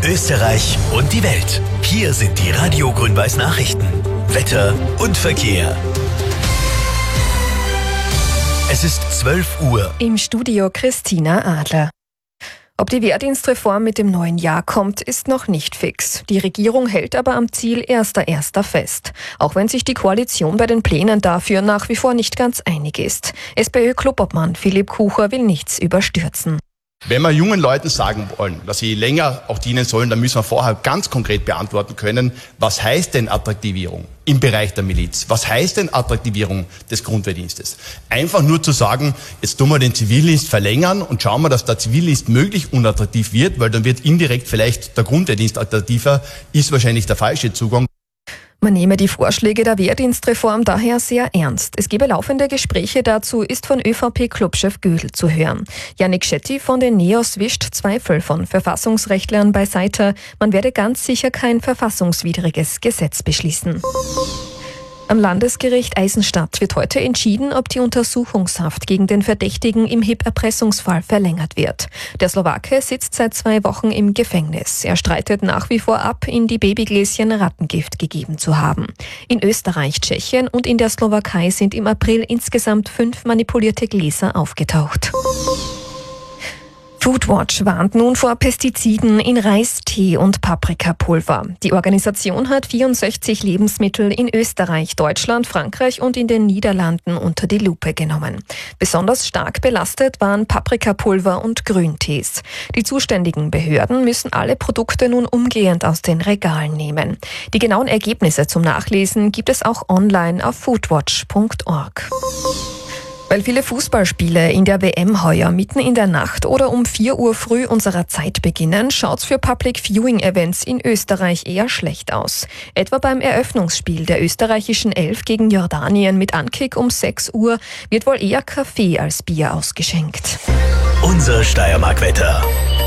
Österreich und die Welt. Hier sind die Radio Grün-Weiß Nachrichten. Wetter und Verkehr. Es ist 12 Uhr. Im Studio Christina Adler. Ob die Wehrdienstreform mit dem neuen Jahr kommt, ist noch nicht fix. Die Regierung hält aber am Ziel 1.1. fest. Auch wenn sich die Koalition bei den Plänen dafür nach wie vor nicht ganz einig ist. SPÖ-Clubobmann Philipp Kucher will nichts überstürzen. Wenn wir jungen Leuten sagen wollen, dass sie länger auch dienen sollen, dann müssen wir vorher ganz konkret beantworten können, was heißt denn Attraktivierung im Bereich der Miliz? Was heißt denn Attraktivierung des Grundwehrdienstes? Einfach nur zu sagen, jetzt tun wir den Zivildienst verlängern und schauen wir, dass der Zivildienst möglichst unattraktiv wird, weil dann wird indirekt vielleicht der Grundwehrdienst attraktiver, ist wahrscheinlich der falsche Zugang. Man nehme die Vorschläge der Wehrdienstreform daher sehr ernst. Es gebe laufende Gespräche dazu, ist von ÖVP-Clubchef Gödel zu hören. Yannick Schetti von den NEOS wischt Zweifel von Verfassungsrechtlern beiseite. Man werde ganz sicher kein verfassungswidriges Gesetz beschließen. Am Landesgericht Eisenstadt wird heute entschieden, ob die Untersuchungshaft gegen den Verdächtigen im HIP-Erpressungsfall verlängert wird. Der Slowake sitzt seit 2 Wochen im Gefängnis. Er streitet nach wie vor ab, in die Babygläschen Rattengift gegeben zu haben. In Österreich, Tschechien und in der Slowakei sind im April insgesamt 5 manipulierte Gläser aufgetaucht. Foodwatch warnt nun vor Pestiziden in Reis, Tee und Paprikapulver. Die Organisation hat 64 Lebensmittel in Österreich, Deutschland, Frankreich und in den Niederlanden unter die Lupe genommen. Besonders stark belastet waren Paprikapulver und Grüntees. Die zuständigen Behörden müssen alle Produkte nun umgehend aus den Regalen nehmen. Die genauen Ergebnisse zum Nachlesen gibt es auch online auf foodwatch.org. Weil viele Fußballspiele in der WM heuer mitten in der Nacht oder um 4 Uhr früh unserer Zeit beginnen, schaut's für Public Viewing Events in Österreich eher schlecht aus. Etwa beim Eröffnungsspiel der österreichischen 11 gegen Jordanien mit Ankick um 6 Uhr wird wohl eher Kaffee als Bier ausgeschenkt. Unser Steiermark-Wetter.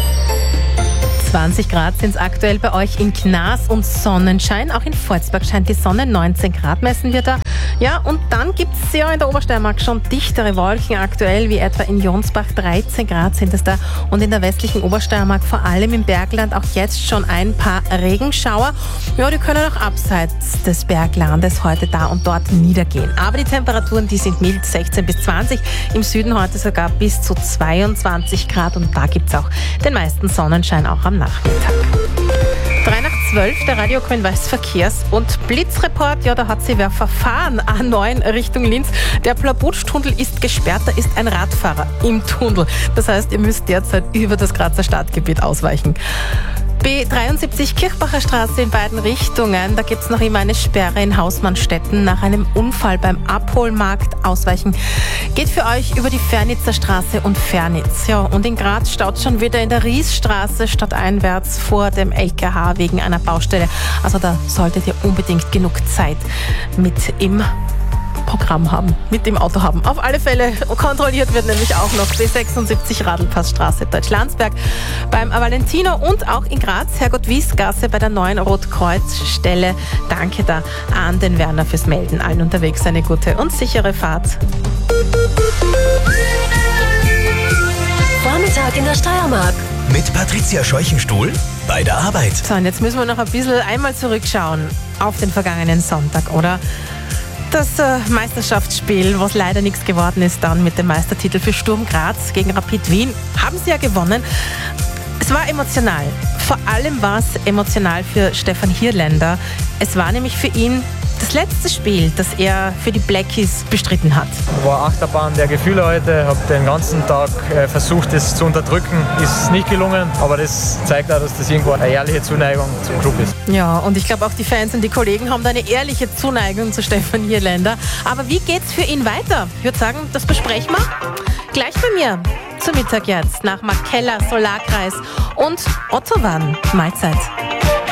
20 Grad sind es aktuell bei euch in Gnas und Sonnenschein. Auch in Volzberg scheint die Sonne, 19 Grad messen wir da. Ja, und dann gibt es ja in der Obersteiermark schon dichtere Wolken aktuell, wie etwa in Jonsbach, 13 Grad sind es da. Und in der westlichen Obersteiermark, vor allem im Bergland, auch jetzt schon ein paar Regenschauer. Ja, die können auch abseits des Berglandes heute da und dort niedergehen. Aber die Temperaturen, die sind mild, 16 bis 20. Im Süden heute sogar bis zu 22 Grad. Und da gibt es auch den meisten Sonnenschein auch am Nachmittag. 3:12, der Radio Grün-Weiß Verkehrs- und Blitzreport. Ja, da hat sie wer verfahren. A9 Richtung Linz. Der Plabutsch-Tunnel ist gesperrt, da ist ein Radfahrer im Tunnel. Das heißt, ihr müsst derzeit über das Grazer Stadtgebiet ausweichen. B73 Kirchbacher Straße in beiden Richtungen. Da gibt es noch immer eine Sperre in Hausmannstetten nach einem Unfall beim Abholmarkt. Ausweichen geht für euch über die Fernitzer Straße und Fernitz. Ja, und in Graz staut schon wieder in der Riesstraße stadteinwärts vor dem LKH wegen einer Baustelle. Also da solltet ihr unbedingt genug Zeit mit im Programm haben, mit dem Auto haben. Auf alle Fälle kontrolliert wird nämlich auch noch B76 Radlpassstraße Deutschlandsberg beim Valentino und auch in Graz, Herrgott-Wies-Gasse bei der neuen Rotkreuzstelle. Danke da an den Werner fürs Melden. Allen unterwegs eine gute und sichere Fahrt. Vormittag in der Steiermark. Mit Patricia Scheuchenstuhl bei der Arbeit. So, und jetzt müssen wir noch ein bisschen einmal zurückschauen auf den vergangenen Sonntag, oder? Das Meisterschaftsspiel, was leider nichts geworden ist, dann mit dem Meistertitel für Sturm Graz gegen Rapid Wien, haben sie ja gewonnen. Es war emotional. Vor allem war es emotional für Stefan Hierländer. Es war nämlich für ihn das letzte Spiel, das er für die Blackies bestritten hat. War Achterbahn der Gefühle heute, habe den ganzen Tag versucht, das zu unterdrücken. Ist nicht gelungen, aber das zeigt auch, dass das irgendwo eine ehrliche Zuneigung zum Club ist. Ja, und ich glaube auch die Fans und die Kollegen haben da eine ehrliche Zuneigung zu Stefan Hierländer. Aber wie geht's für ihn weiter? Ich würde sagen, das besprechen wir gleich bei mir. Zum Mittag jetzt nach Markella, Solarkreis und Ottawa. Mahlzeit.